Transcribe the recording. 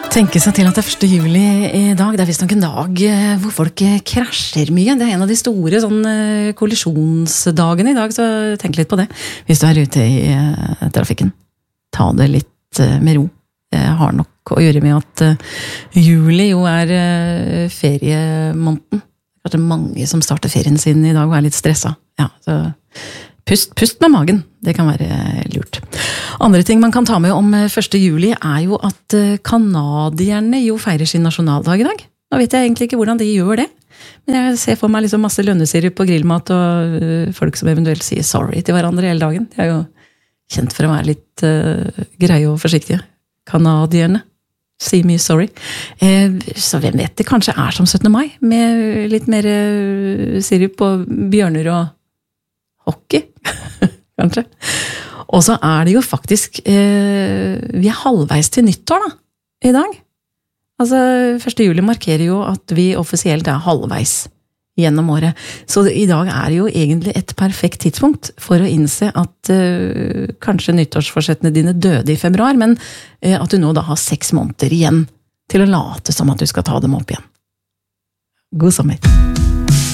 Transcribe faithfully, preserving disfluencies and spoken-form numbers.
Tenke seg til at det er første juli i dag. Det er visst nok en dag hvor folk krasjer mye. Det er en av de store sånn, kollisjonsdagene i dag, så tenk litt på det. Hvis du er ute i uh, trafikken, ta det litt uh, med ro. Det har nok å gjøre med at uh, juli jo er uh, feriemåneden. Det er mange som starter ferien sin i dag og er litt stresset. Ja, så pust, pust med magen. Det kan være lurt. Andre ting man kan ta med om første juli er jo at kanadierne jo feirer sin nasjonaldag i dag. Nå vet jeg egentlig ikke hvordan de gjør det, men jeg ser for meg liksom masse lønnesirup og grillmat og folk som eventuelt sier sorry til hverandre hele dagen. De er jo kjent for å være litt uh, greie og forsiktige. Kanadierne sier mye sorry. Eh, så hvem vet det kanskje er som syttende mai, med litt mer uh, sirup og bjørner og hockey, kanskje. Og så er det jo faktisk, eh, vi er halvveis til nyttår da, i dag. Altså, første juli markerer jo at vi offisielt er halvveis gjennom året. Så i dag er det jo egentlig et perfekt tidspunkt for å innse at eh, kanskje nyttårsforsettene dine døde i februar, men eh, at du nå da har seks måneder igjen til å late som at du skal ta dem opp igjen. God sommer!